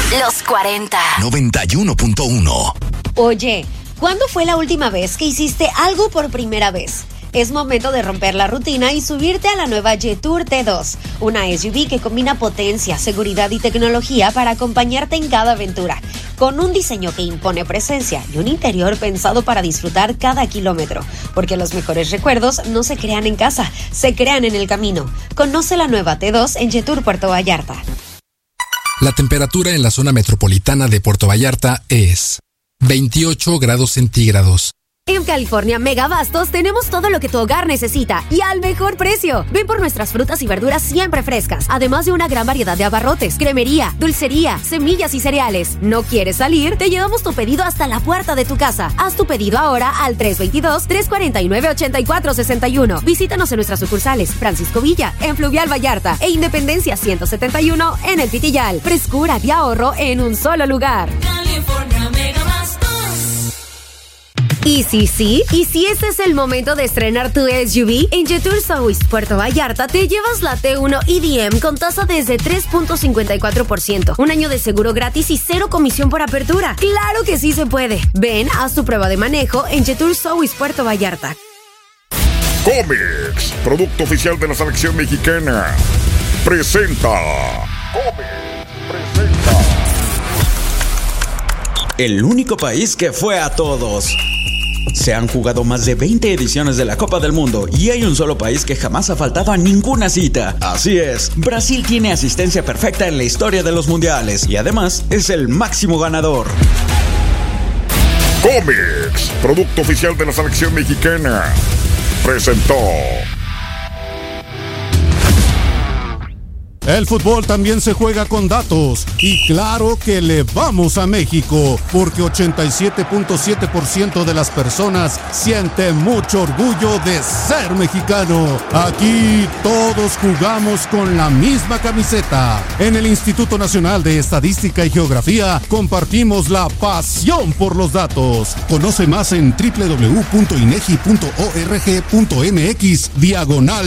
Los 40. 91.1. Oye, ¿cuándo fue la última vez que hiciste algo por primera vez? Es momento de romper la rutina y subirte a la nueva Jetour T2, una SUV que combina potencia, seguridad y tecnología para acompañarte en cada aventura, con un diseño que impone presencia y un interior pensado para disfrutar cada kilómetro, porque los mejores recuerdos no se crean en casa, se crean en el camino. Conoce la nueva T2 en Jetour Puerto Vallarta. La temperatura en la zona metropolitana de Puerto Vallarta es 28 grados centígrados. En California Megabastos tenemos todo lo que tu hogar necesita y al mejor precio. Ven por nuestras frutas y verduras siempre frescas, además de una gran variedad de abarrotes, cremería, dulcería, semillas y cereales. ¿No quieres salir? Te llevamos tu pedido hasta la puerta de tu casa. Haz tu pedido ahora al 322-349-8461. Visítanos en nuestras sucursales Francisco Villa, en Fluvial Vallarta e Independencia 171 en El Pitillal. Frescura y ahorro en un solo lugar. California Megabastos. Y si este es el momento de estrenar tu SUV, en Jetour South Puerto Vallarta te llevas la T1 EDM con tasa desde 3.54%, un año de seguro gratis y 0 comisión por apertura. ¡Claro que sí se puede! Ven, haz tu prueba de manejo en Jetour South Puerto Vallarta. Comex, producto oficial de la selección mexicana, presenta. El único país que fue a todos. Se han jugado más de 20 ediciones de la Copa del Mundo y hay un solo país que jamás ha faltado a ninguna cita. Así es, Brasil tiene asistencia perfecta en la historia de los mundiales y además es el máximo ganador. Comex, producto oficial de la selección mexicana, presentó. El fútbol también se juega con datos y claro que le vamos a México porque 87.7% de las personas siente mucho orgullo de ser mexicano. Aquí todos jugamos con la misma camiseta. En el Instituto Nacional de Estadística y Geografía compartimos la pasión por los datos. Conoce más en www.inegi.org.mx/.